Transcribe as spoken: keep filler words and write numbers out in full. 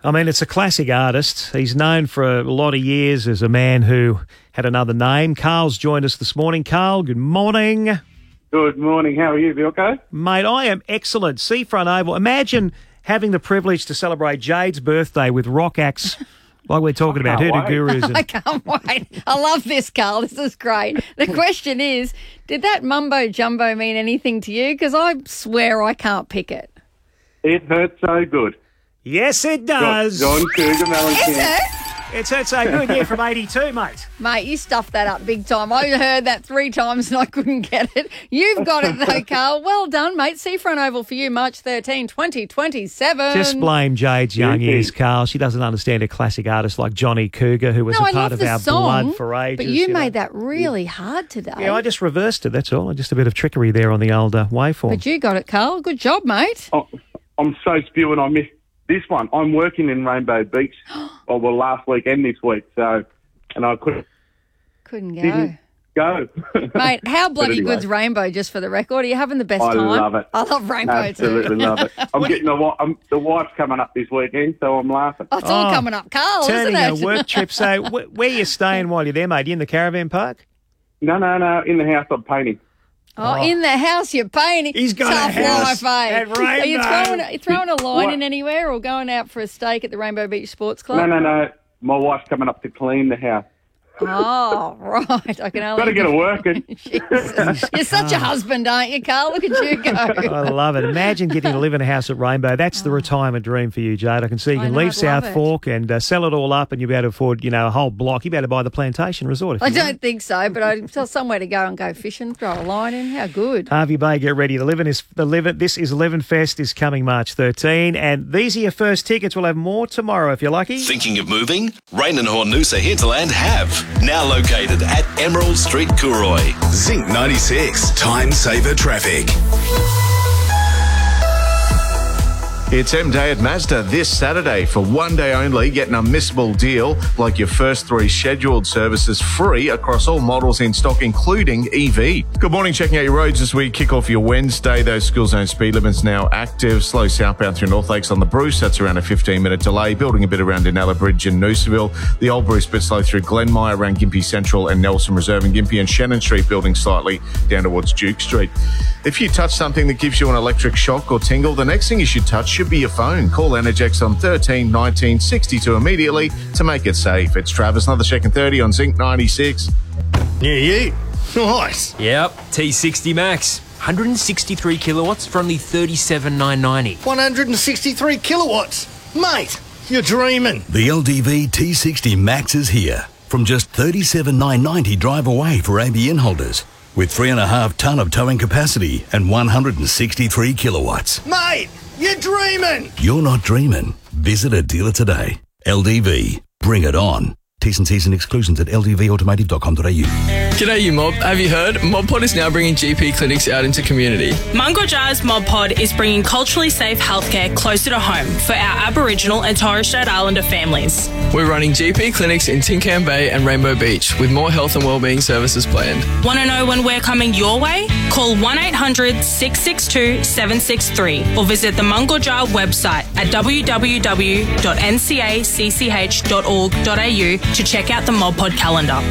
I mean, it's a classic artist. He's known for a lot of years as a man who had another name. Carl's joined us this morning. Carl, good morning. Good morning. How are you? You okay? Mate, I am excellent. Seafront Oval. Imagine having the privilege to celebrate Jade's birthday with rock acts like we're talking about Hoodoo Gurus. And... I can't wait. I love this, Carl. This is great. The question is, did that mumbo jumbo mean anything to you? Because I swear I can't pick it. It hurts so good. Yes, it does. John Cougar Mellencamp. Is it? It's hurt so good, yeah, from eighty-two, mate. Mate, you stuffed that up big time. I heard that three times and I couldn't get it. You've got it though, Carl. Well done, mate. Seafront Oval for you, March thirteenth, twenty twenty-seven. Just blame Jade's young ears, Carl. She doesn't understand a classic artist like Johnny Cougar, who was no, a I part love of the our song, blood for ages. But you, you made know. that really hard today. Yeah, I just reversed it, that's all. Just a bit of trickery there on the old uh, waveform. But you got it, Carl. Good job, mate. Oh, I'm so spewing. I missed this one. I'm working in Rainbow Beach, oh, well, last week and this week, so, and I couldn't, Couldn't go. didn't go. Mate, how bloody anyway. good's Rainbow, just for the record? Are you having the best I time? love it. I love Rainbow Absolutely too. love it. I'm getting the, wi- I'm, the wife's coming up this weekend, so I'm laughing. Oh, it's all Oh, coming up, Carl, Turning isn't it? a work trip. So wh- where you staying while you're there, mate? You in the caravan park? No, no, no, in the house I'm painting. Oh, in the house you're painting. He's got Tough a house life, eh? at Are you Rainbow. throwing, are you throwing a line What? in anywhere or going out for a steak at the Rainbow Beach Sports Club? No, no, no. My wife's coming up to clean the house. Oh, right. I can only... Got to get her working. Jesus. You're such a husband, aren't you, Carl? Look at you go. I love it. Imagine getting to live in a house at Rainbow. That's the retirement dream for you, Jade. I can see you I can know, leave I'd South love it. Fork and uh, sell it all up, and you'll be able to afford, you know, a whole block. You'll be able to buy the Plantation Resort. If I you don't want. think so, but I'd tell somewhere to go and go fishing, throw a line in. How good. Harvey Bay, get ready. The Livin is the Livin. This is Livin Fest is coming March thirteenth, and these are your first tickets. We'll have more tomorrow if you're lucky. Thinking of moving? Rain and Hornusa Hinterland have. Now located at Emerald Street, Cooroy. Zinc ninety-six. Time saver traffic. It's M-Day at Mazda this Saturday. For one day only, get an unmissable deal like your first three scheduled services free across all models in stock, including E V. Good morning. Checking out your roads as we kick off your Wednesday. Those school zone speed limits now active. Slow southbound through North Lakes on the Bruce. That's around a fifteen minute delay. Building a bit around Inala Bridge in Noosaville. The Old Bruce bit slow through Glenmire around Gympie Central and Nelson Reserve and Gympie, and Shannon Street building slightly down towards Duke Street. If you touch something that gives you an electric shock or tingle, the next thing you should touch should be your phone. Call Energex on thirteen nineteen sixty-two immediately to make it safe. It's Travis, another check and thirty on Zinc ninety-six. Yeah, yeah. Nice. Yep, T sixty Max. one hundred sixty-three kilowatts for only thirty-seven nine ninety. one hundred sixty-three kilowatts. Mate, you're dreaming. The L D V T sixty Max is here. From just thirty-seven nine ninety drive away for A B N holders. With three and a half tonne of towing capacity and one hundred sixty-three kilowatts. Mate, you're dreaming. You're not dreaming. Visit a dealer today. L D V. Bring it on. T's and C's and exclusions at l d v automotive dot com dot a u. G'day you mob. Have you heard? MobPod is now bringing G P clinics out into community. Mungo Jars MobPod is bringing culturally safe healthcare closer to home for our Aboriginal and Torres Strait Islander families. We're running G P clinics in Tincan Bay and Rainbow Beach with more health and wellbeing services planned. Want to know when we're coming your way? Call one eight hundred six six two seven six three or visit the Mungo Jar website at w w w dot n c a c c h dot org dot a u to check out the MobPod calendar.